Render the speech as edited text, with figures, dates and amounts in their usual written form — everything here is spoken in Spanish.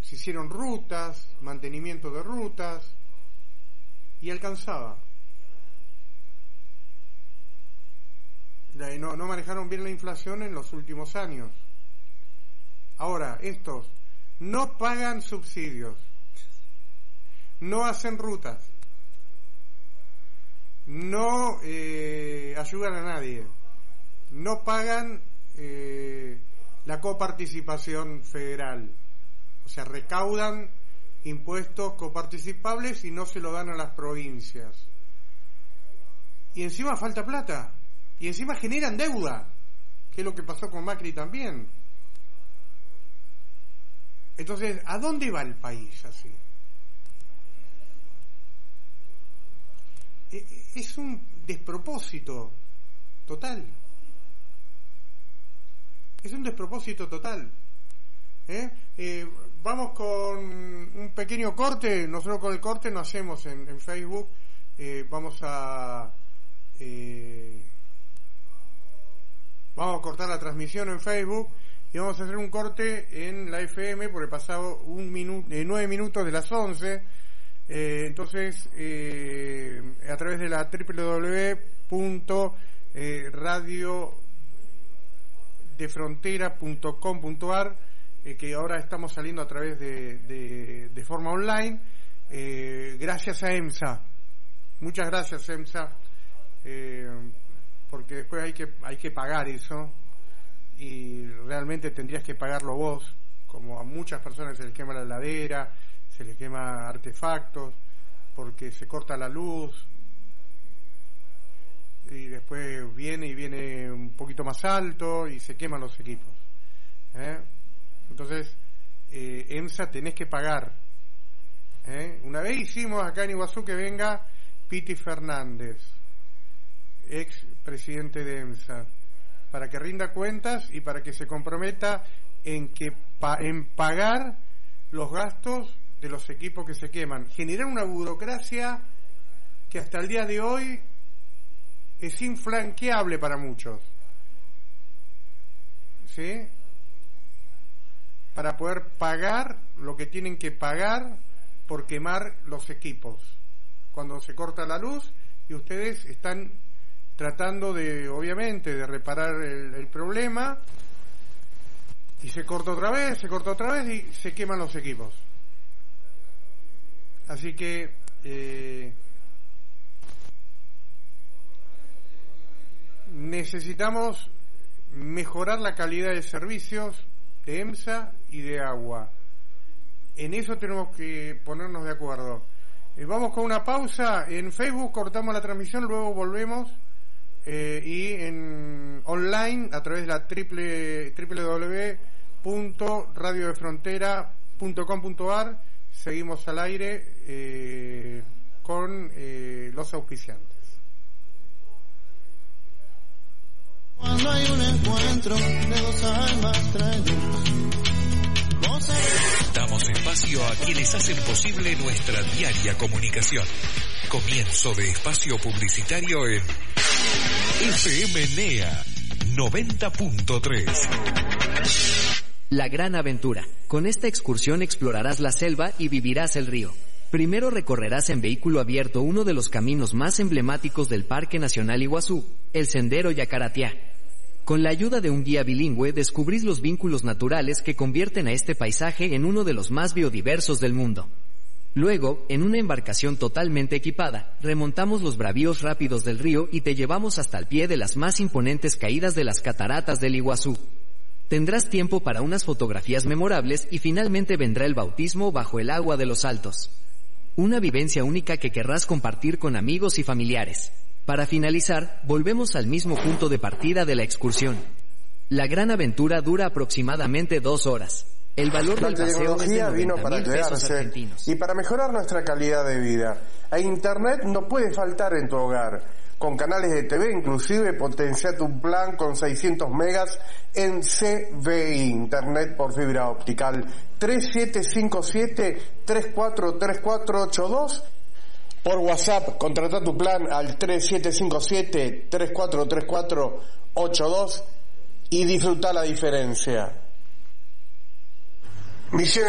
se hicieron rutas, mantenimiento de rutas, y alcanzaba. No manejaron bien la inflación en los últimos años. Ahora, estos no pagan subsidios, no hacen rutas, no ayudan a nadie, no pagan la coparticipación federal, o sea, recaudan impuestos coparticipables y no se lo dan a las provincias. Y encima falta plata, y encima generan deuda, que es lo que pasó con Macri también. Entonces, ¿a dónde va el país así? Es un despropósito total. Es un despropósito total. Vamos con un pequeño corte. Nosotros con el corte no hacemos en Facebook. Vamos a cortar la transmisión en Facebook y vamos a hacer un corte en la FM porque pasado 9 minutos de las 11. Entonces a través de la www.radiodefrontera.com.ar, que ahora estamos saliendo a través de forma online, gracias a EMSA. Muchas gracias, EMSA, porque después hay que pagar eso, y realmente tendrías que pagarlo vos, como a muchas personas se les quema la heladera, se les quema artefactos, porque se corta la luz, y después viene un poquito más alto y se queman los equipos. Entonces, EMSA tenés que pagar. Una vez hicimos acá en Iguazú que venga Piti Fernández, ex presidente de EMSA, para que rinda cuentas y para que se comprometa en pagar los gastos de los equipos que se queman. Generar una burocracia que hasta el día de hoy es infranqueable para muchos, ¿sí? Para poder pagar lo que tienen que pagar por quemar los equipos cuando se corta la luz, y ustedes están tratando obviamente de reparar el problema, y se corta otra vez y se queman los equipos. Así que necesitamos mejorar la calidad de servicios de EMSA y de agua. En eso tenemos que ponernos de acuerdo. Vamos con una pausa. En Facebook cortamos la transmisión, luego volvemos, y en online a través de la www.radiodefrontera.com.ar seguimos al aire con los auspiciantes. Cuando hay un encuentro de dos almas traidores. Damos espacio a quienes hacen posible nuestra diaria comunicación. Comienzo de espacio publicitario en FM NEA 90.3. La gran aventura. Con esta excursión explorarás la selva y vivirás el río. Primero recorrerás en vehículo abierto uno de los caminos más emblemáticos del Parque Nacional Iguazú, el Sendero Yacaratiá. Con la ayuda de un guía bilingüe descubrís los vínculos naturales que convierten a este paisaje en uno de los más biodiversos del mundo. Luego, en una embarcación totalmente equipada, remontamos los bravíos rápidos del río y te llevamos hasta el pie de las más imponentes caídas de las cataratas del Iguazú. Tendrás tiempo para unas fotografías memorables y finalmente vendrá el bautismo bajo el agua de los Altos. Una vivencia única que querrás compartir con amigos y familiares. Para finalizar, volvemos al mismo punto de partida de la excursión. La gran aventura dura aproximadamente 2 horas. El valor del paseo es de 90,000 pesos argentinos. Y para mejorar nuestra calidad de vida, a Internet no puede faltar en tu hogar. Con canales de TV inclusive potencia tu plan con 600 megas en CBI, Internet por fibra optical. 3757-343482. Por WhatsApp, contrata tu plan al 3757-343482 y disfruta la diferencia. Misiones